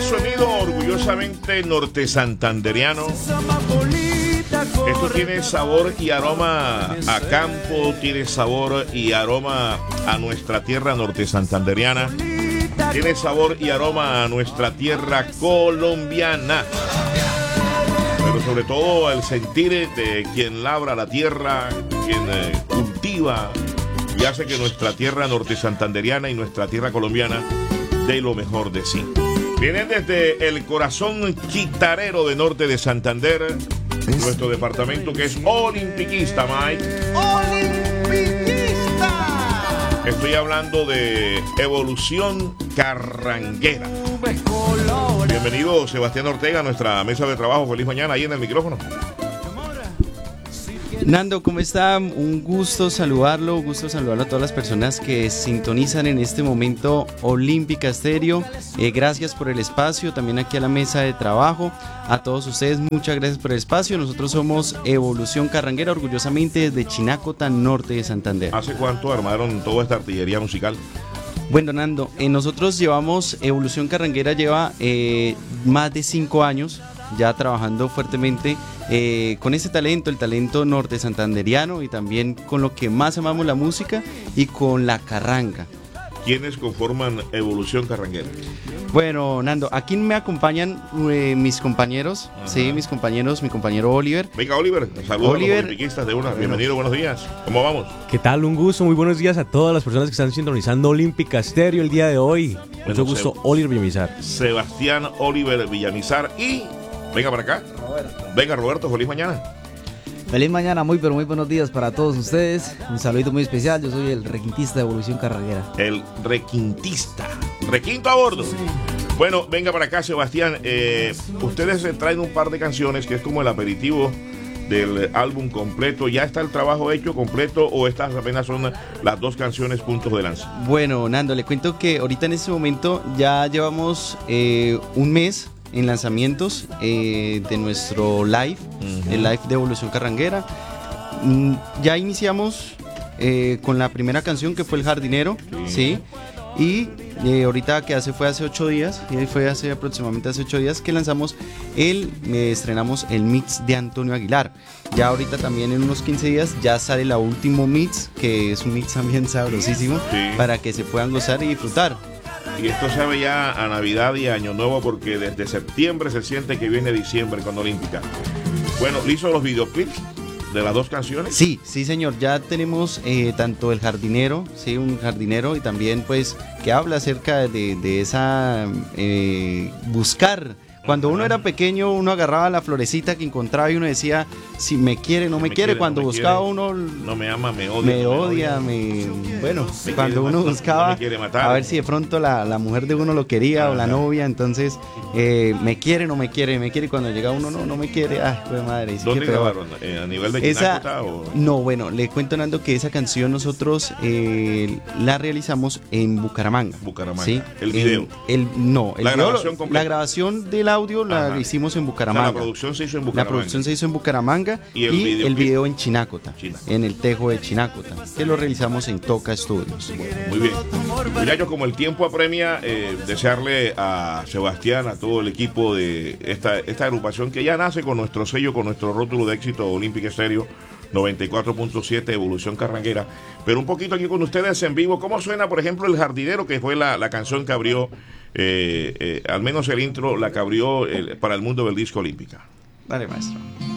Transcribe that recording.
sonido orgullosamente norte santanderiano. Esto tiene sabor y aroma a campo, tiene sabor y aroma a nuestra tierra norte santanderiana, tiene sabor y aroma a nuestra tierra colombiana, pero sobre todo el sentir de quien labra la tierra, quien cultiva y hace que nuestra tierra norte santanderiana y nuestra tierra colombiana dé lo mejor de sí. Vienen desde el corazón chitarero de norte de Santander, nuestro departamento que es olimpiquista, Mike. ¡Olimpiquista! Estoy hablando de Evolución Carranguera. Bienvenido Sebastián Ortega a nuestra mesa de trabajo. Feliz mañana ahí en el micrófono. Nando, ¿cómo está? Un gusto saludarlo a todas las personas que sintonizan en este momento Olímpica Estéreo. Gracias por el espacio, también aquí a la mesa de trabajo. A todos ustedes, muchas gracias por el espacio. Nosotros somos Evolución Carranguera, orgullosamente desde Chinacota, norte de Santander. ¿Hace cuánto armaron toda esta artillería musical? Bueno, Nando, nosotros llevamos, Evolución Carranguera lleva más de 5 años ya trabajando fuertemente con ese talento, el talento norte santanderiano, y también con lo que más amamos, la música, y con la carranga. ¿Quiénes conforman Evolución Carranguera? Bueno, Nando, aquí me acompañan mis compañeros. Ajá. Sí, mis compañeros, mi compañero Oliver. Venga, Oliver, saludos a los olimpiquistas de una. Bienvenido, buenos días. ¿Cómo vamos? ¿Qué tal? Un gusto, muy buenos días a todas las personas que están sintonizando Olímpica Estéreo el día de hoy. Mucho gusto, Oliver Villamizar. Sebastián Oliver Villamizar y... Venga para acá. Roberto. Venga, Roberto, feliz mañana. Feliz mañana, muy buenos días para todos ustedes. Un saludito muy especial, yo soy el requintista de Evolución Carranguera. El requintista. Requinto a bordo. Sí. Bueno, venga para acá, Sebastián. Ustedes traen un par de canciones que es como el aperitivo del álbum completo. ¿Ya está el trabajo hecho completo o estas apenas son las dos canciones puntos de lanza? Bueno, Nando, le cuento que ahorita en este momento ya llevamos un mes en lanzamientos de nuestro live, el live de Evolución Carranguera. Ya iniciamos con la primera canción, que fue El Jardinero, ¿sí? Y ahorita que fue hace 8 días, aproximadamente hace 8 días que lanzamos estrenamos el mix de Antonio Aguilar. Ya ahorita también en unos 15 días ya sale la último mix, que es un mix también sabrosísimo, sí, para que se puedan gozar y disfrutar. Y esto sabe ya a Navidad y Año Nuevo, porque desde septiembre se siente que viene diciembre con Olímpica. Bueno, ¿listo los videoclips de las dos canciones? Sí, señor, ya tenemos tanto El Jardinero, sí, un jardinero, y también pues que habla acerca de esa buscar. Cuando uno era pequeño, uno agarraba la florecita que encontraba y uno decía, si me quiere, no me quiere. Cuando buscaba uno... No me ama, me odia. Me odia. Bueno, cuando uno buscaba a ver si de pronto la mujer de uno lo quería, o la novia, entonces, me quiere, no me quiere, me quiere. Y cuando llega uno, no me quiere. Ay, pues madre. ¿Dónde grabaron? ¿A nivel de Chinacota o...? No, bueno, le cuento, Nando, que esa canción nosotros la realizamos en Bucaramanga. ¿Sí? ¿El video? La grabación del audio la hicimos en Bucaramanga. O sea, la producción se hizo en Bucaramanga. La producción se hizo en Bucaramanga y el video en Chinacota, en el Tejo de Chinacota, que lo realizamos en Toca Studios. Bueno, muy bien. Mira, yo como el tiempo apremia, desearle a Sebastián, a todo el equipo de esta agrupación que ya nace con nuestro sello, con nuestro rótulo de éxito Olímpica Estéreo 94.7 Evolución Carranguera. Pero un poquito aquí con ustedes en vivo, ¿cómo suena, por ejemplo, El Jardinero, que fue la canción que abrió, al menos el intro, la que abrió para el mundo del disco Olímpica? Dale, maestro.